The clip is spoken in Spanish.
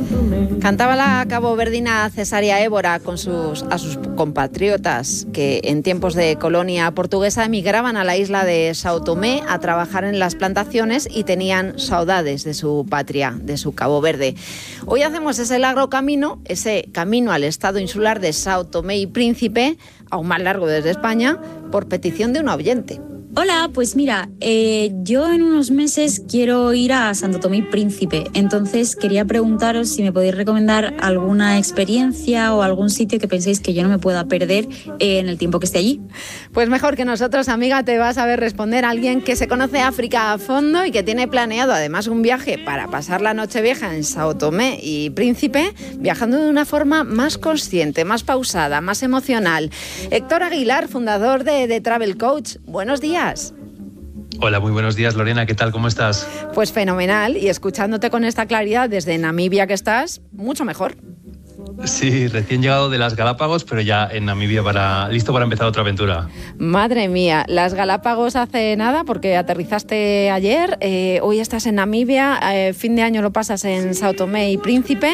Cantaba la caboverdina Cesárea Évora a sus compatriotas que en tiempos de colonia portuguesa emigraban a la isla de São Tomé a trabajar en las plantaciones y tenían saudades de su patria, de su Cabo Verde. Hoy hacemos ese largo camino, ese camino al estado insular de São Tomé y Príncipe, aún más largo desde España, por petición de un oyente. Hola, pues mira, yo en unos meses quiero ir a Santo Tomé y Príncipe, entonces quería preguntaros si me podéis recomendar alguna experiencia o algún sitio que penséis que yo no me pueda perder en el tiempo que esté allí. Pues mejor que nosotros, amiga, te va a saber responder alguien que se conoce África a fondo y que tiene planeado además un viaje para pasar la Nochevieja en São Tomé y Príncipe, viajando de una forma más consciente, más pausada, más emocional. Héctor Aguilar, fundador de The Travel Coach, buenos días. Hola, muy buenos días, Lorena, ¿qué tal? ¿Cómo estás? Pues fenomenal, y escuchándote con esta claridad desde Namibia que estás, mucho mejor. Sí, recién llegado de las Galápagos, pero ya en Namibia listo para empezar otra aventura. Madre mía, las Galápagos hace nada porque aterrizaste ayer, hoy estás en Namibia, fin de año lo pasas en São Tomé y Príncipe.